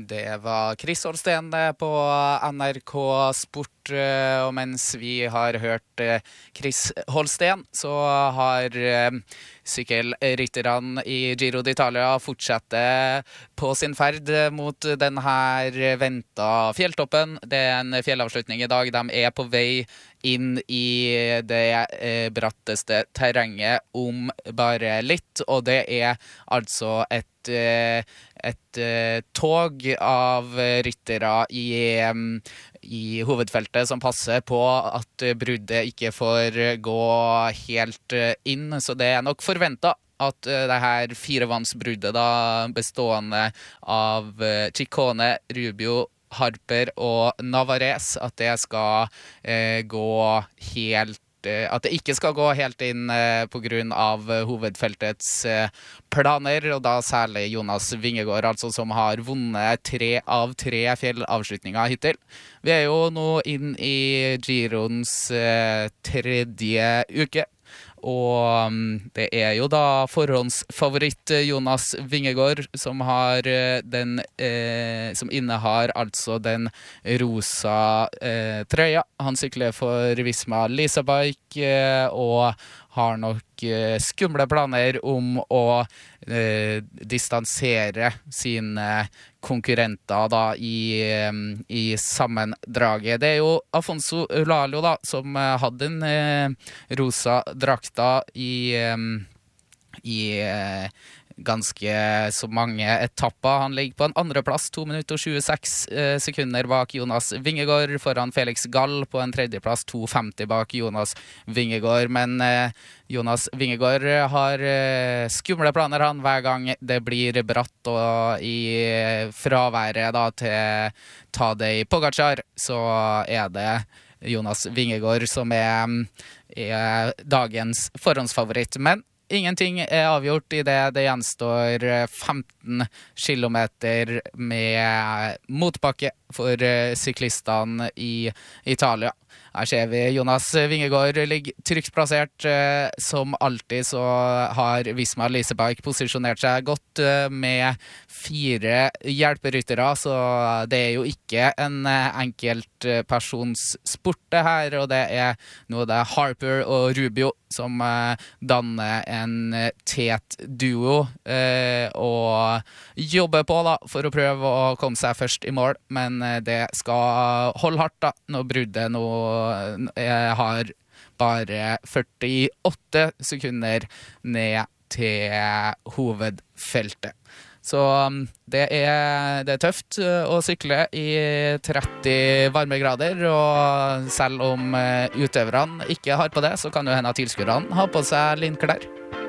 Det var Chris Holsten på NRK Sport, og mens vi har hørt Chris Holsten, så har sykkelrytterne i Giro d'Italia fortsatt på sin ferd mot den her ventet fjelltoppen. Det en fjellavslutning i dag. De på vei inn i det bratteste terrenget om bare litt, og det altså et tog av ryttere i hovedfeltet som passer på at bruddet ikke får gå helt inn, så det nok forventet at det her firevannsbruddet da, bestående av Ciccone, Rubio, Harper og Navarez, at det skal gå helt at det ikke skal gå helt inn på grunn av hovedfeltets planer, og da særlig Jonas Vingegaard, altså, som har vunnet 3 av 3 fjellavslutninger hittil. Vi jo nå inn i Giroens tredje uke, og det jo da forhåndsfavoritt Jonas Vingegaard som har som innehar altså den rosa trøya. Han sykler for Visma Lease Bike og har nok skumle planer om å distansere sine konkurrenter da i sammendraget. Det jo Afonso Eulalo da, som hadde en rosa drakta i ganske så mange etapper. Han ligger på en andreplass, 2 minutter og 26 sekunder bak Jonas Vingegaard, foran Felix Gall på en tredjeplass, 2.50 bak Jonas Vingegaard. Men Jonas Vingegaard har skumle planer han hver gang det blir bratt, og i fraværet da til Tadej Pogačar så det Jonas Vingegaard som dagens forhåndsfavoritt. Men ingenting avgjort i det gjenstår 15 kilometer med motbakke for syklistene i Italia. Her ser vi Jonas Vingegaard ligger trygt plassert. Som alltid så har Visma Lease Bike posisjonert seg godt med 4 hjelperyttere, så det jo ikke en enkelt persons sport det her, og det nå det Harper og Rubio som danner en tet duo og jobber på da, for å prøve å komme seg først i mål, men det skal holde hardt da, når bruddet nå har bare 48 sekunder ned til hovedfeltet. Så det tøft å sykle i 30 varmegrader, og selv om utøverne ikke har på det, så kan jo hende at tilskuerne har på seg linklær.